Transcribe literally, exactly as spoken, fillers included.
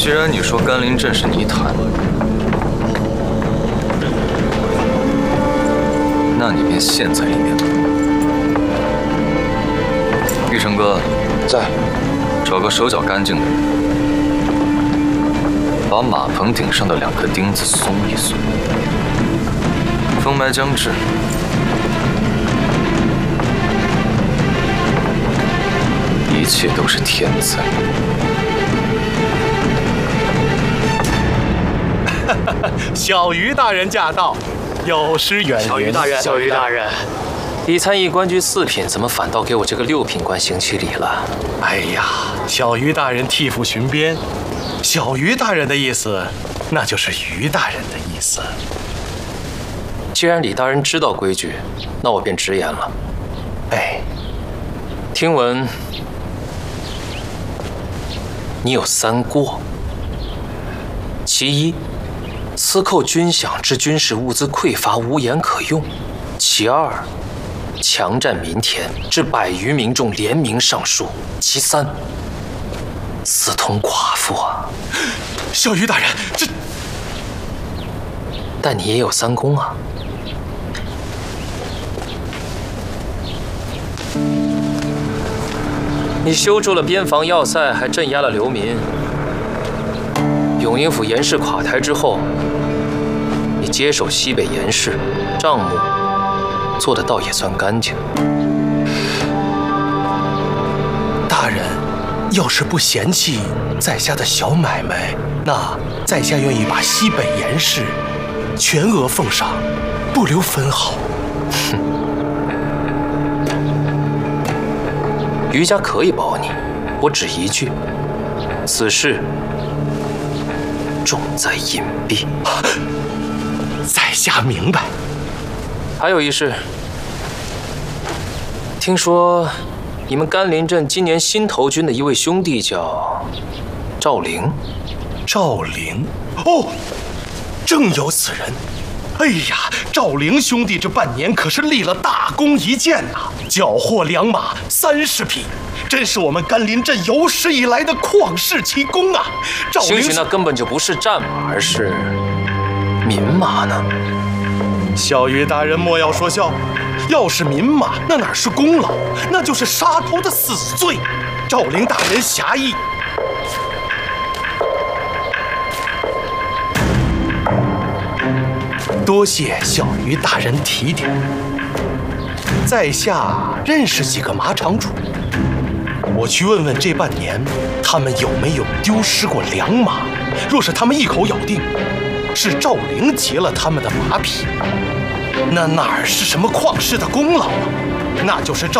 既然你说甘霖镇是泥潭，那你便陷在里面吧。玉成哥， 在。 找个手脚干净的人，把马棚顶上的两颗钉子松一松。风霾将至，一切都是天灾。 小鱼大人驾到，有失远迎。 小鱼大人，小鱼大人， 已参议官居四品，怎么反倒给我这个六品官行起礼了？ 哎呀，小鱼大人替父巡边，小鱼大人的意思，那就是鱼大人的意思。 既然李大人知道规矩，那我便直言了。 哎， 听闻你有三过：其一，私扣军饷，致军事物资匮乏，无盐可用；其二，强占民田，致百余民众联名上书；其三，私通寡妇啊！ 小鱼大人，这…… 但你也有三公啊！你修筑了边防要塞，还镇压了流民。永宁府严氏垮台之后，你接手西北严氏，账目做的倒也算干净。 大人，要是不嫌弃在下的小买卖，那在下愿意把西北严氏全额奉上，不留分毫。 哼，余家可以保你，我只一句：此事重在隐蔽。 在下明白。 还有一事，听说你们甘霖镇今年新投军的一位兄弟叫赵灵。 赵灵？哦，正有此人。哎呀，赵灵兄弟这半年可是立了大功一件呐、啊，缴获良马三十匹，真是我们甘霖镇有史以来的旷世奇功啊！赵灵， 兴许那根本就不是战马，而是民马呢。 小鱼大人莫要说笑，要是民马，那哪是功劳，那就是杀头的死罪。赵灵大人侠义。多谢小鱼大人提点，在下认识几个马场主，我去问问这半年他们有没有丢失过良马。若是他们一口咬定是赵灵劫了他们的马匹，那哪是什么旷世的功劳啊，那就是赵